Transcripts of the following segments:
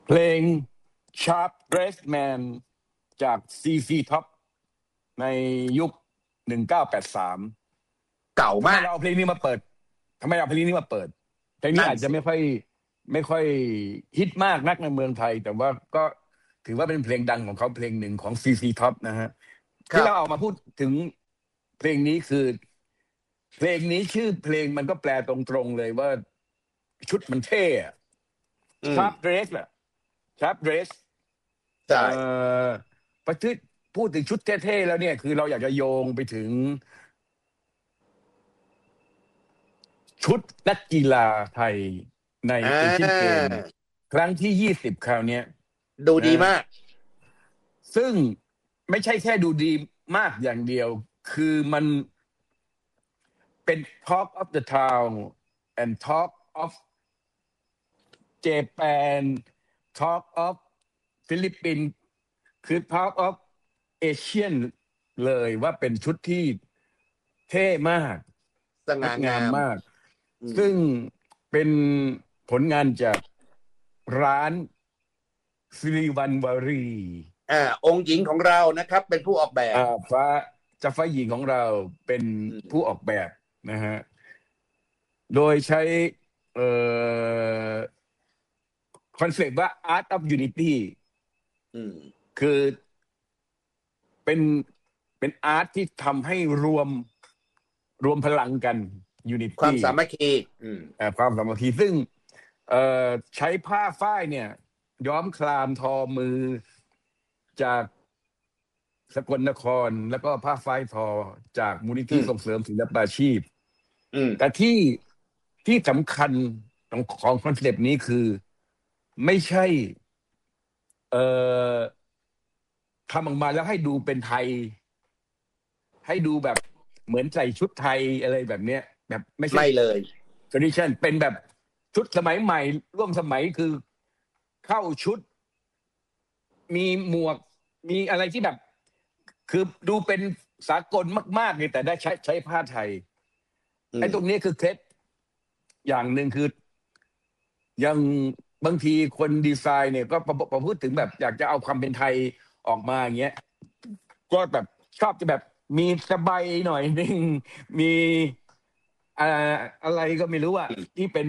เพลง Sharp Dressed Man จาก CC Top ในยุค1983 เก่าทำไมมากเราเอาเพลงนี้มาเปิดเพลงนี้อาจจะไม่ค่อยฮิตมากนักในเมืองไทยแต่ว่าก็ถือว่าเป็นเพลงดังของเขาเพลงหนึ่งของ CC Top นะฮะที่เราเอามาพูดถึงเพลงนี้คือเพลงนี้ชื่อเพลงมันก็แปลตรงๆเลยว่าชุดมันเท่Sharp Dress อะ Sharp Dress ใช่ประชุดพูดถึงชุดเท่ๆแล้วเนี่ยคือเราอยากจะโยงไปถึงชุดนักกีฬาไทยในเอเชียนเกมครั้งที่20คราวนี้ดูดีมากซึ่งไม่ใช่แค่ดูดีมากอย่างเดียวคือมันเป็น Talk of the Town and Talk of Japan Talk of ฟิลิปปินส์คือ Talk of Asian เลยว่าเป็นชุดที่เท่มากสง่างามมากซึ่งเป็นผลงานจากร้านสิริวัณวรีองค์หญิงของเรานะครับเป็นผู้ออกแบบฟ้าหญิงของเราเป็นผู้ออกแบบนะฮะโดยใช้คอนเซ็ปต์ว่า Art of Unity คือเป็นอาร์ตที่ทำให้รวมพลังกัน Unity ความสามัคคีความสามัคคีซึ่งใช้ผ้าฝ้ายเนี่ยย้อมคลามทอมือจากสกลนครแล้วก็ผ้าฝ้ายทอจากมูลนิธิส่งเสริมศิลปาชีพแต่ที่สำคัญของคอนเซปต์นี้คือไม่ใช่ทำออกมาแล้วให้ดูเป็นไทยให้ดูแบบเหมือนใส่ชุดไทยอะไรแบบเนี้ยแบบไม่เลย tradition เป็นแบบชุดสมัยใหม่ร่วมสมัยคือเข้าชุดมีหมวกมีอะไรที่แบบคือดูเป็นสากลมากๆเลยแต่ได้ใช้ผ้าไทยไอ้ตรงนี้คือเคล็ดอย่างหนึ่งคือยังบางทีคนดีไซน์เนี่ยก็พูดถึงแบบอยากจะเอาความเป็นไทยออกมาอย่างเงี้ยก็แบบชอบจะแบบมีสบายหน่อยนึงมีอะไรก็ไม่รู้อ่ะที่เป็น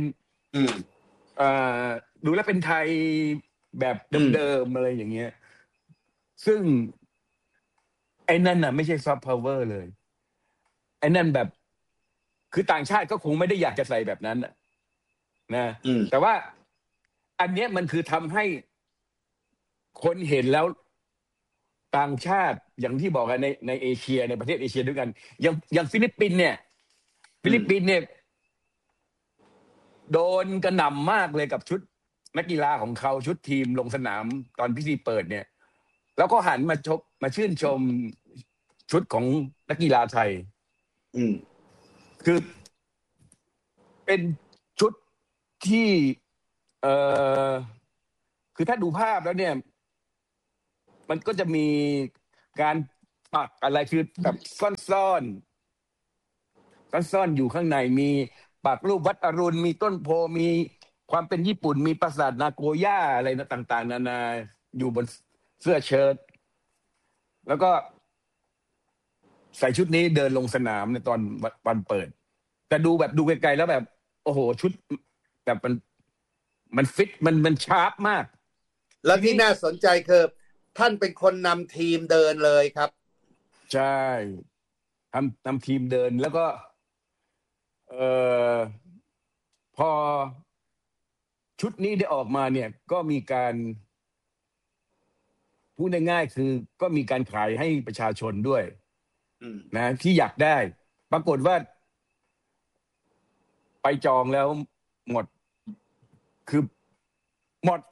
ดูแล้วเป็นไทยแบบเดิมๆอะไรอย่างเงี้ยซึ่งไอ้นั่นน่ะไม่ใช่ซอฟต์พาวเวอร์เลยไอ้นั่นแบบคือต่างชาติก็คงไม่ได้อยากจะใส่แบบนั้นนะแต่ว่าอันเนี้ยมันคือทำให้คนเห็นแล้วต่างชาติอย่างที่บอกกันในเอเชียในประเทศเอเชียด้วยกันอย่างฟิลิปปินส์เนี่ยโดนกระหน่ำมากเลยกับชุดนักกีฬาของเขาชุดทีมลงสนามตอนพิธีเปิดเนี่ยแล้วก็หันมาชื่นชมชุดของนักกีฬาไทยคือเป็นชุดที่คือถ้าดูภาพแล้วเนี่ยมันก็จะมีการปักอะไรคือแบบซ่อนอยู่ข้างในมีปักรูปวัดอรุณมีต้นโพมีความเป็นญี่ปุ่นมีปราสาทนาโกย่าอะไรต่างๆนานาอยู่บนเสื้อเชิ้ตแล้วก็ใส่ชุดนี้เดินลงสนามในตอนวันเปิดแต่ดูไกลๆแล้วแบบโอ้โหชุดแบบมันฟิตมันชาร์ปมากแล้วที่น่าสนใจคือท่านเป็นคนนำทีมเดินเลยครับใช่ทำทีมเดินแล้วก็พอชุดนี้ได้ออกมาเนี่ยก็มีการพูดง่ายๆคือก็มีการขายให้ประชาชนด้วยนะที่อยากได้ปรากฏว่าไปจองแล้วหมดคือหมด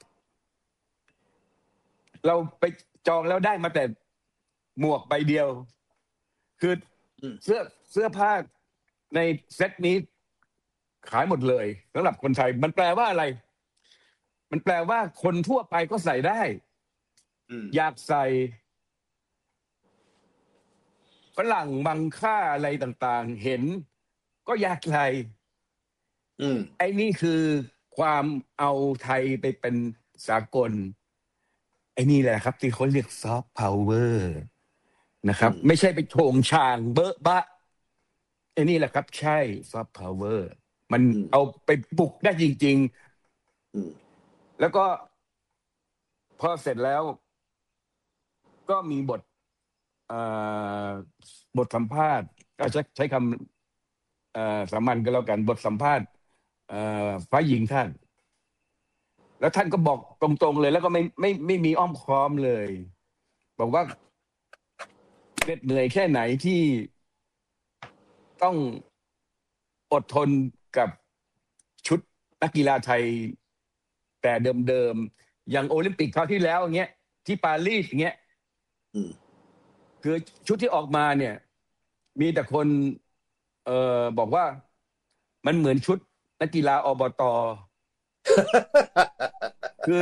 เราไปจองแล้วได้มาแต่หมวกใบเดียวคือเสื้อผ้าในเซตนี้ขายหมดเลยสำหรับคนไทยมันแปลว่าอะไรมันแปลว่าคนทั่วไปก็ใส่ได้อยากใส่ฝรั่งมังค่าอะไรต่างๆเห็นก็อยากใส่ไอ้นี่คือความเอาไทยไปเป็นสากลไอ้นี่แหละครับที่เขาเรียกซอฟต์พาวเวอร์นะครับ ไม่ใช่ไปโฉงฉางเบอะบะไอ้นี่แหละครับใช่ซอฟต์พาวเวอร์มันเอาไปปลุกได้จริงๆแล้วก็พอเสร็จแล้วก็มีเอ่อบทสัมภาษณ์ก็ใช้คำสามัญก็แล้วกันบทสัมภาษณ์ฝ่ายหญิงท่าน แล้วท่านก็บอกตรงๆเลยแล้วก็ไม่มีอ้อมค้อมเลย บอกว่าเหน็ดเหนื่อยแค่ไหนที่ต้องอดทนกับชุดนักกีฬาไทยแต่เดิมๆอย่างโอลิมปิกคราวที่แล้วอย่างเงี้ยที่ปารีสอย่างเงี้ยคือชุดที่ออกมาเนี่ย มีแต่คนบอกว่ามันเหมือนชุดนักกีฬาอบตคือ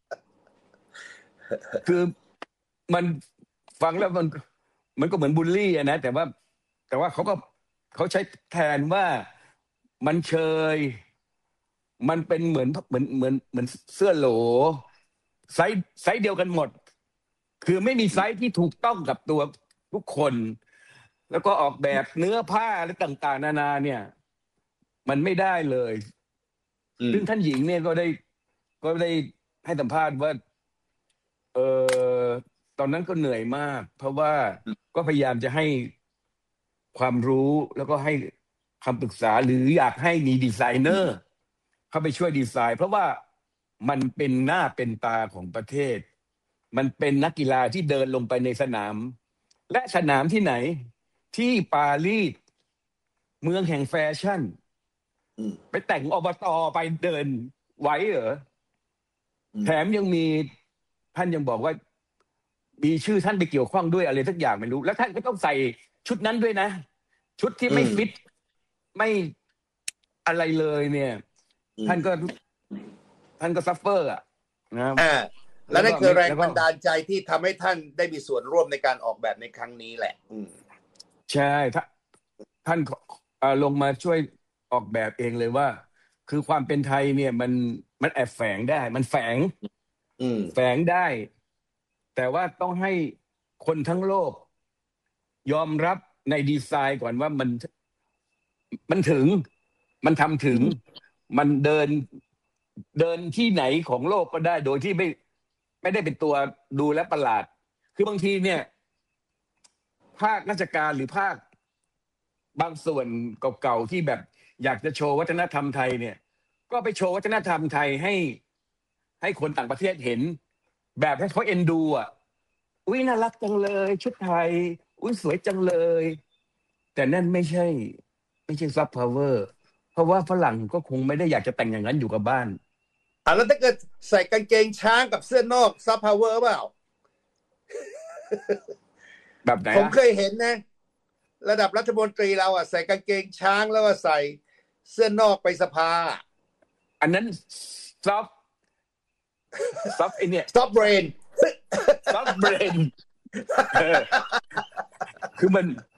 คือมันฟังแล้วมันก็เหมือนบูลลี่อะนะแต่ว่าเขาใช้แทนว่ามันเชยมันเป็นเหมือนเสื้อโหลไซส์เดียวกันหมด คือไม่มีไซส์ที่ถูกต้องกับตัวทุกคน แล้วก็ออกแบบเนื้อผ้าและต่างๆนานาเนี่ย มันไม่ได้เลยซึ่งท่านหญิงเนี่ยก็ได้ให้สัมภาษณ์ว่าเออตอนนั้นก็เหนื่อยมาก เพราะว่าก็พยายามจะให้ความรู้แล้วก็ให้คำปรึกษาหรืออยากให้มีดีไซเนอร์เข้าไปช่วยดีไซน์ เพราะว่ามันเป็นหน้าเป็นตาของประเทศ มันเป็นนักกีฬาที่เดินลงไปในสนาม และสนามที่ไหนที่ปารีสเมืองแห่งแฟชั่นไปแต่งอบตไปเดินไหวเหรอแถมยังมีท่านยังบอกว่ามีชื่อท่านไปเกี่ยวข้องด้วยอะไรสักอย่างไม่รู้ แล้วท่านก็ต้องใส่ชุดนั้นด้วยนะ ชุดที่ไม่ฟิตไม่อะไรเลยเนี่ย ท่านก็ซัฟเฟอร์อ่ะนะและนั่นคือแรงบันดาลใจที่ทำให้ท่านได้มีส่วนร่วมในการออกแบบในครั้งนี้แหละใช่ท่านลงมาช่วยออกแบบเองเลยว่า คือความเป็นไทยเนี่ยมันแอบแฝงได้ มันแฝงได้ แต่ว่าต้องให้คนทั้งโลก ยอมรับในดีไซน์ก่อนว่ามันถึง มันทำถึง มันเดินที่ไหนของโลกก็ได้ โดยที่ไม่ได้เป็นตัวดูและประหลาด คือบางทีเนี่ย ภาคราชการหรือภาคบางส่วนเก่าๆที่แบบอยากจะโชว์วัฒนธรรมไทยเนี่ย ก็ไปโชว์วัฒนธรรมไทยให้คนต่างประเทศเห็น แบบให้เขาเอ็นดูอ่ะอุ้ยน่ารักจังเลยชุดไทยอุ้ยสวยจังเลย แต่นั่นไม่ใช่ซอฟต์พาวเวอร์เพราะว่าฝรั่งก็คงไม่ได้อยากจะแต่งอย่างนั้นอยู่กับบ้านแล้วถ้าเกิดใส่กางเกงช้างกับเสื้อนอกซอฟต์พาวเวอร์เปล่าแบบไหนผมเคยเห็นนะระดับรัฐมนตรีเราใส่กางเกงช้างแล้วก็ใส่เสื้อนอกไปสภาอันนั้นซอฟไอเนี่ยซอฟเบรนคือมัน